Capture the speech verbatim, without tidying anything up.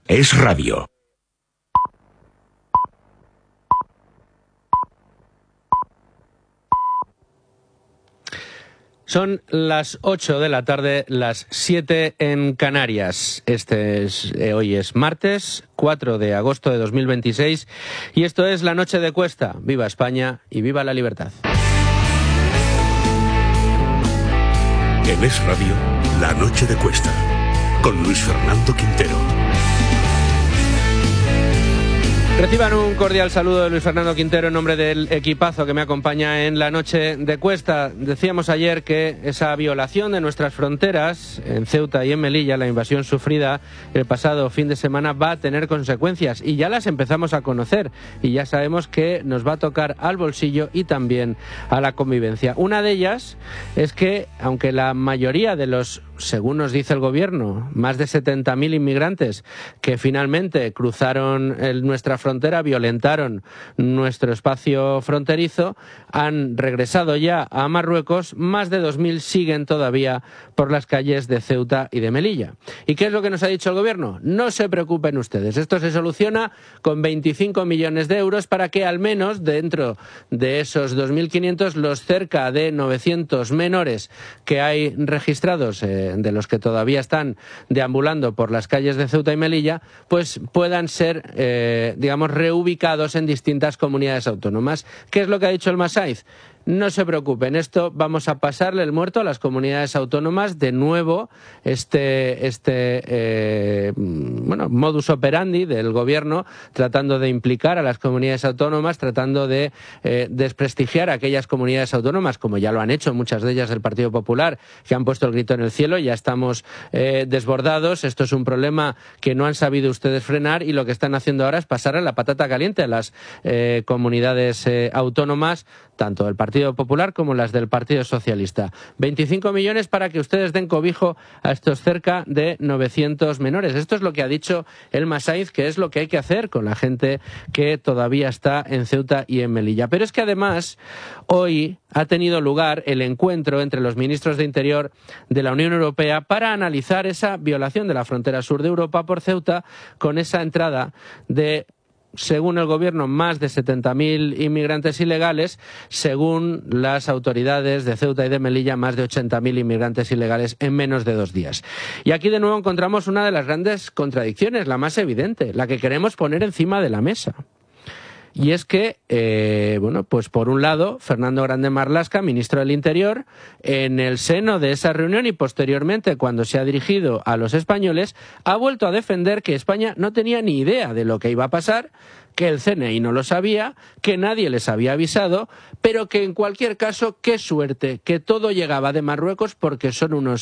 Es radio. Son las ocho de la tarde, las siete en Canarias. Este es, eh, hoy es martes, cuatro de agosto de dos mil veintiséis, y esto es La Noche de Cuesta. Viva España y viva la libertad. En Es Radio, La Noche de Cuesta, con Luis Fernando Quintero. Reciban un cordial saludo de Luis Fernando Quintero en nombre del equipazo que me acompaña en La Noche de Cuesta. Decíamos ayer que esa violación de nuestras fronteras en Ceuta y en Melilla, la invasión sufrida el pasado fin de semana, va a tener consecuencias y ya las empezamos a conocer y ya sabemos que nos va a tocar al bolsillo y también a la convivencia. Una de ellas es que, aunque la mayoría de los, según nos dice el gobierno, más de setenta mil inmigrantes que finalmente cruzaron el, nuestra frontera, violentaron nuestro espacio fronterizo, han regresado ya a Marruecos, más de dos mil siguen todavía por las calles de Ceuta y de Melilla. ¿Y qué es lo que nos ha dicho el gobierno? No se preocupen ustedes, esto se soluciona con veinticinco millones de euros para que al menos dentro de esos dos mil quinientos los cerca de novecientos menores que hay registrados, eh, de los que todavía están deambulando por las calles de Ceuta y Melilla, pues puedan ser, eh, digamos, reubicados en distintas comunidades autónomas. ¿Qué es lo que ha dicho el Masaiz? No se preocupen, esto vamos a pasarle el muerto a las comunidades autónomas. De nuevo, este, este eh, bueno, modus operandi del gobierno, tratando de implicar a las comunidades autónomas, tratando de eh, desprestigiar a aquellas comunidades autónomas, como ya lo han hecho muchas de ellas del Partido Popular, que han puesto el grito en el cielo. Ya estamos eh, desbordados, esto es un problema que no han sabido ustedes frenar y lo que están haciendo ahora es pasarle la patata caliente a las eh, comunidades eh, autónomas, tanto del Partido Popular como las del Partido Socialista. veinticinco millones para que ustedes den cobijo a estos cerca de novecientos menores. Esto es lo que ha dicho el Masaiz, que es lo que hay que hacer con la gente que todavía está en Ceuta y en Melilla. Pero es que además hoy ha tenido lugar el encuentro entre los ministros de Interior de la Unión Europea para analizar esa violación de la frontera sur de Europa por Ceuta, con esa entrada de, según el gobierno, más de setenta mil inmigrantes ilegales, según las autoridades de Ceuta y de Melilla, más de ochenta mil inmigrantes ilegales en menos de dos días. Y aquí de nuevo encontramos una de las grandes contradicciones, la más evidente, la que queremos poner encima de la mesa. Y es que, eh, bueno, pues por un lado, Fernando Grande Marlaska, ministro del Interior, en el seno de esa reunión y posteriormente cuando se ha dirigido a los españoles, ha vuelto a defender que España no tenía ni idea de lo que iba a pasar, que el C N I no lo sabía, que nadie les había avisado, pero que en cualquier caso, qué suerte, que todo llegaba de Marruecos porque son unos